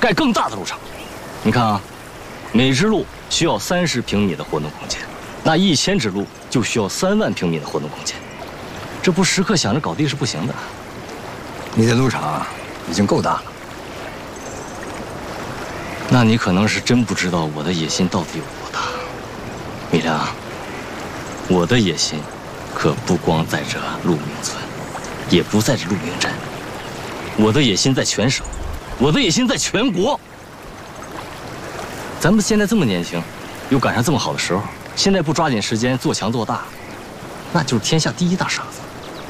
盖更大的路场。你看啊，每支路需要30平米的活动空间，那1000支路就需要3万平米的活动空间。这不时刻想着搞地是不行的。 你的路场已经够大了。 那你可能是真不知道我的野心到底有多大，米良。我的野心可不光在这鹿鸣村，也不在这鹿鸣镇。我的野心在全省，我的野心在全国。咱们现在这么年轻，又赶上这么好的时候，现在不抓紧时间做强做大，那就是天下第一大傻子。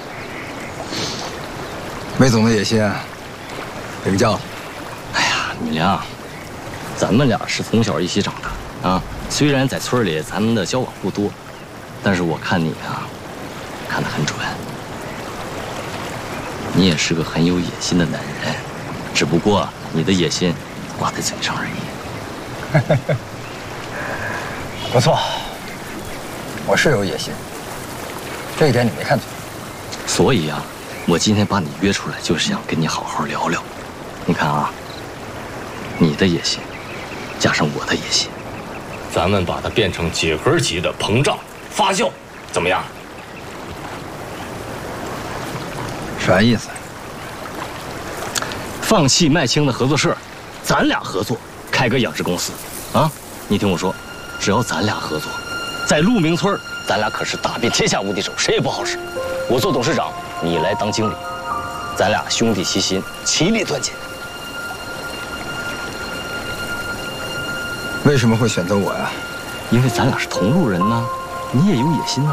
魏总的野心，领教了。 哎呀，米良，咱们俩是从小一起长大啊。虽然在村里咱们的交往不多，但是我看你啊，看得很准。你也是个很有野心的男人，只不过你的野心挂在嘴上而已。 不错，我是有野心，这一点你没看错。 所以啊，我今天把你约出来，就是想跟你好好聊聊。你看啊，你的野心加上我的野心，咱们把它变成几何级的膨胀发酵，怎么样？ 啥意思？ 放弃麦青的合作社，咱俩合作开个养殖公司啊！你听我说，只要咱俩合作，在鹿鸣村，咱俩可是打遍天下无敌手，谁也不好使。我做董事长，你来当经理，咱俩兄弟齐心，其利断金。 为什么会选择我呀？ 因为咱俩是同路人呢，你也有野心呢。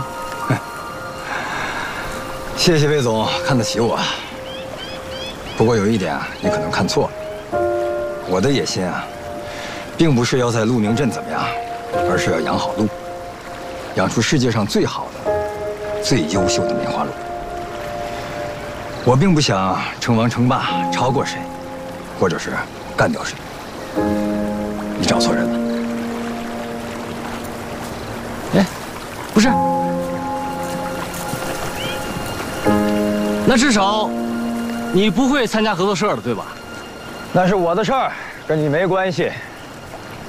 谢谢魏总看得起我。不过有一点啊，你可能看错了。我的野心啊，并不是要在鹿鸣镇怎么样，而是要养好鹿，养出世界上最好的、最优秀的棉花鹿。我并不想称王称霸，超过谁，或者是干掉谁。你找错人了。 哎，不是。那至少，你不会参加合作社的，对吧？ 那是我的事儿，跟你没关系。